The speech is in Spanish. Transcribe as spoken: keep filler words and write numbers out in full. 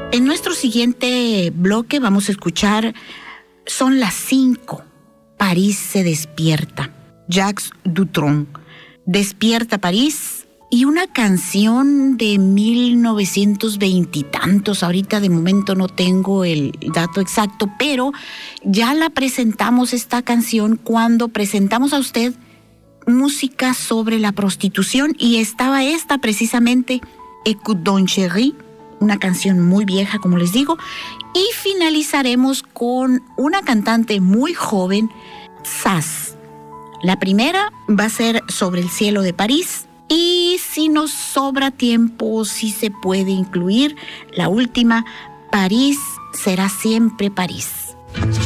En nuestro siguiente bloque vamos a escuchar Son las cinco. París se despierta. Jacques Dutronc. Despierta París. Y una canción de mil novecientos veinte y tantos. Ahorita de momento no tengo el dato exacto, pero ya la presentamos esta canción cuando presentamos a usted música sobre la prostitución, y estaba esta precisamente, Écoute donc chérie, una canción muy vieja, como les digo, y finalizaremos con una cantante muy joven, Sass. La primera va a ser Sobre el cielo de París, y si nos sobra tiempo, si se puede incluir la última, París será siempre París.